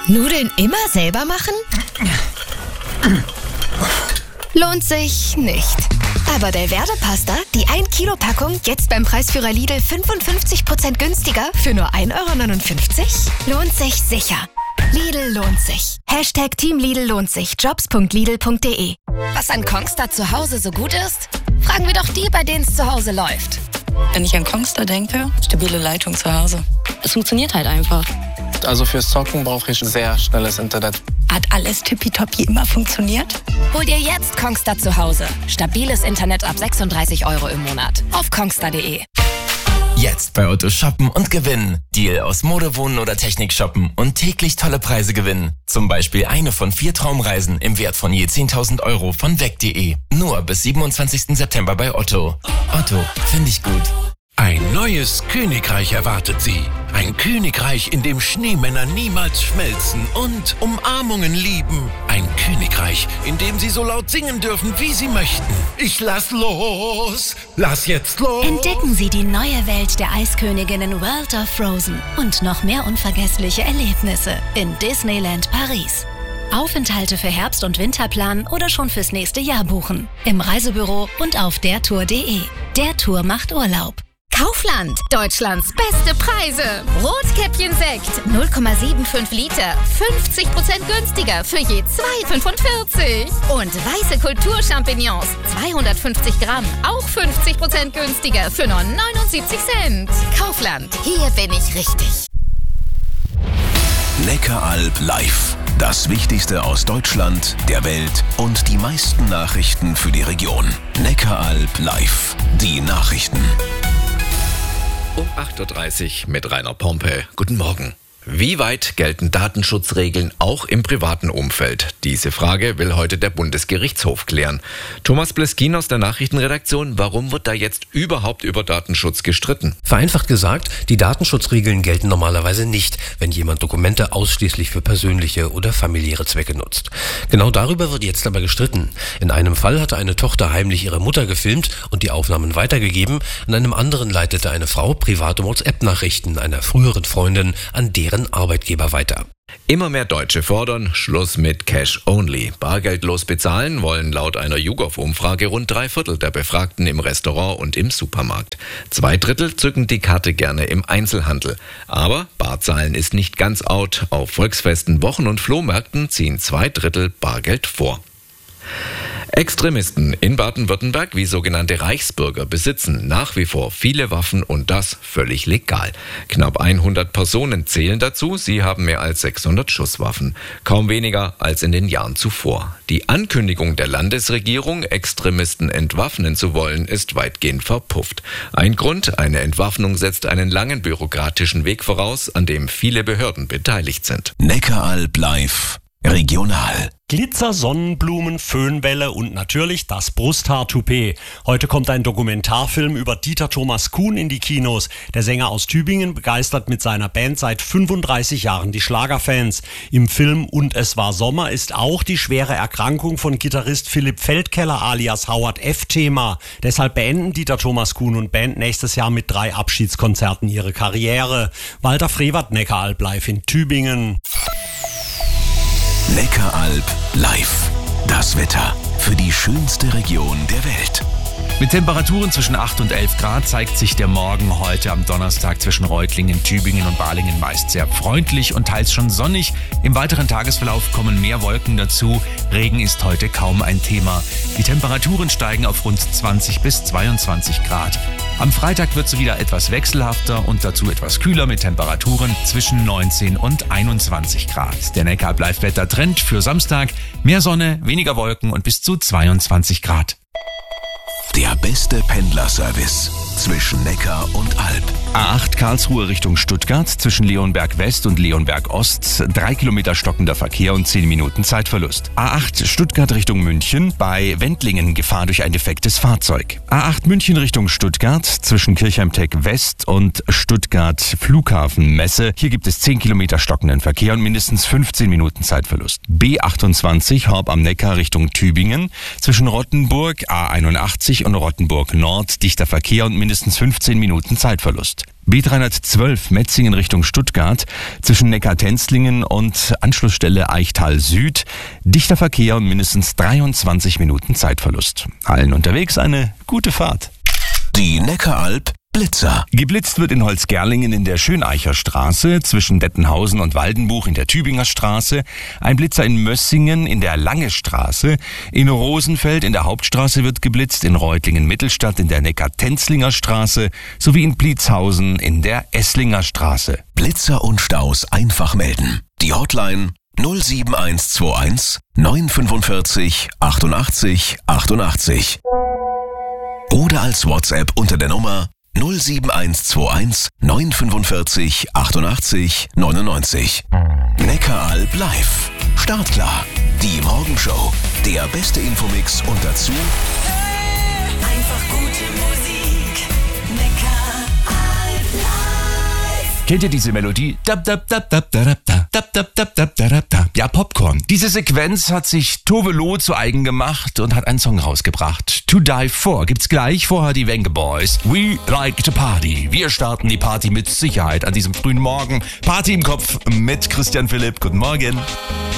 Nudeln immer selber machen? Lohnt sich nicht. Aber Delverde-Pasta, die 1 Kilo Packung, jetzt beim Preisführer Lidl 55% günstiger für nur 1,59 €? Lohnt sich sicher. Lidl lohnt sich. Hashtag Team Lidl lohnt sich. Jobs.lidl.de. Was an Kongstar zu Hause so gut ist? Fragen wir doch die, bei denen es zu Hause läuft. Wenn ich an Kongstar denke, stabile Leitung zu Hause. Es funktioniert halt einfach. Also fürs Zocken brauche ich sehr schnelles Internet. Hat alles tippitoppi immer funktioniert? Hol dir jetzt Kongstar zu Hause. Stabiles Internet ab 36 € im Monat. Auf kongstar.de. Jetzt bei Otto shoppen und gewinnen. Deal aus Mode, Wohnen oder Technik shoppen und täglich tolle Preise gewinnen. Zum Beispiel eine von 4 Traumreisen im Wert von je 10.000 € von weg.de. Nur bis 27. September bei Otto. Otto, finde ich gut. Ein neues Königreich erwartet Sie. Ein Königreich, in dem Schneemänner niemals schmelzen und Umarmungen lieben. Ein Königreich, in dem Sie so laut singen dürfen, wie Sie möchten. Ich lass los! Lass jetzt los! Entdecken Sie die neue Welt der Eisköniginnen World of Frozen und noch mehr unvergessliche Erlebnisse in Disneyland Paris. Aufenthalte für Herbst- und Winterplan oder schon fürs nächste Jahr buchen. Im Reisebüro und auf dertour.de. Der Tour macht Urlaub. Kaufland, Deutschlands beste Preise. Rotkäppchen-Sekt, 0,75 Liter, 50% günstiger für je 2,45. Und weiße Kulturchampignons, 250 Gramm, auch 50% günstiger für nur 79 Cent. Kaufland, hier bin ich richtig. Neckaralb live. Das Wichtigste aus Deutschland, der Welt und die meisten Nachrichten für die Region. Neckaralb live. Die Nachrichten. Um 8.30 Uhr mit Rainer Pompe. Guten Morgen. Wie weit gelten Datenschutzregeln auch im privaten Umfeld? Diese Frage will heute der Bundesgerichtshof klären. Thomas Bleskin aus der Nachrichtenredaktion, warum wird da jetzt überhaupt über Datenschutz gestritten? Vereinfacht gesagt, die Datenschutzregeln gelten normalerweise nicht, wenn jemand Dokumente ausschließlich für persönliche oder familiäre Zwecke nutzt. Genau darüber wird jetzt aber gestritten. In einem Fall hatte eine Tochter heimlich ihre Mutter gefilmt und die Aufnahmen weitergegeben. In einem anderen leitete eine Frau private WhatsApp-Nachrichten einer früheren Freundin an deren Arbeitgeber weiter. Immer mehr Deutsche fordern Schluss mit Cash Only. Bargeldlos bezahlen wollen laut einer YouGov-Umfrage rund 3/4 der Befragten im Restaurant und im Supermarkt. 2/3 zücken die Karte gerne im Einzelhandel. Aber Barzahlen ist nicht ganz out. Auf Volksfesten, Wochen- und Flohmärkten ziehen 2/3 Bargeld vor. Extremisten in Baden-Württemberg wie sogenannte Reichsbürger besitzen nach wie vor viele Waffen und das völlig legal. Knapp 100 Personen zählen dazu, sie haben mehr als 600 Schusswaffen. Kaum weniger als in den Jahren zuvor. Die Ankündigung der Landesregierung, Extremisten entwaffnen zu wollen, ist weitgehend verpufft. Ein Grund, eine Entwaffnung setzt einen langen bürokratischen Weg voraus, an dem viele Behörden beteiligt sind. Neckaralb live. Regional. Glitzer, Sonnenblumen, Föhnbälle und natürlich das Brusthaar-Toupet. Heute kommt ein Dokumentarfilm über Dieter Thomas Kuhn in die Kinos. Der Sänger aus Tübingen begeistert mit seiner Band seit 35 Jahren die Schlagerfans. Im Film Und es war Sommer ist auch die schwere Erkrankung von Gitarrist Philipp Feldkeller alias Howard F. Thema. Deshalb beenden Dieter Thomas Kuhn und Band nächstes Jahr mit 3 Abschiedskonzerten ihre Karriere. Walter Frevert, Neckaralb live in Tübingen. Neckaralb live. Das Wetter für die schönste Region der Welt. Mit Temperaturen zwischen 8 und 11 Grad zeigt sich der Morgen heute am Donnerstag zwischen Reutlingen, Tübingen und Balingen meist sehr freundlich und teils schon sonnig. Im weiteren Tagesverlauf kommen mehr Wolken dazu. Regen ist heute kaum ein Thema. Die Temperaturen steigen auf rund 20 bis 22 Grad. Am Freitag wird es wieder etwas wechselhafter und dazu etwas kühler mit Temperaturen zwischen 19 und 21 Grad. Der Neckaralb-Wetter-Trend für Samstag: mehr Sonne, weniger Wolken und bis zu 22 Grad. Der beste Pendlerservice zwischen Neckar und Alb. A8 Karlsruhe Richtung Stuttgart zwischen Leonberg West und Leonberg Ost 3 Kilometer stockender Verkehr und 10 Minuten Zeitverlust. A8 Stuttgart Richtung München bei Wendlingen Gefahr durch ein defektes Fahrzeug. A8 München Richtung Stuttgart zwischen Kirchheim-Tech West und Stuttgart Flughafen Messe. Hier gibt es 10 Kilometer stockenden Verkehr und mindestens 15 Minuten Zeitverlust. B28 Horb am Neckar Richtung Tübingen zwischen Rottenburg A81 und Rottenburg Nord dichter Verkehr und mindestens 15 Minuten Zeitverlust. B312 Metzingen Richtung Stuttgart zwischen Neckar-Tenzlingen und Anschlussstelle Eichtal Süd. Dichter Verkehr und mindestens 23 Minuten Zeitverlust. Allen unterwegs eine gute Fahrt. Die Neckaralp Blitzer. Geblitzt wird in Holzgerlingen in der Schöneicher Straße, zwischen Dettenhausen und Waldenbuch in der Tübinger Straße, ein Blitzer in Mössingen in der Lange Straße, in Rosenfeld in der Hauptstraße wird geblitzt, in Reutlingen-Mittelstadt in der Neckar-Tenzlinger Straße sowie in Pliezhausen in der Esslinger Straße. Blitzer und Staus einfach melden. Die Hotline 07121 945 88 88. Oder als WhatsApp unter der Nummer 07121 945 88 99. Neckaralp live. Startklar. Die Morgenshow. Der beste Infomix und dazu einfach gute Musik. Neckaralp live. Kennt ihr diese Melodie? Ja, Popcorn. Diese Sequenz hat sich Tove Lo zu eigen gemacht und hat einen Song rausgebracht. To Die For gibt's gleich, vorher die Wenge Boys. We like to party. Wir starten die Party mit Sicherheit an diesem frühen Morgen. Party im Kopf mit Christian Philipp. Guten Morgen.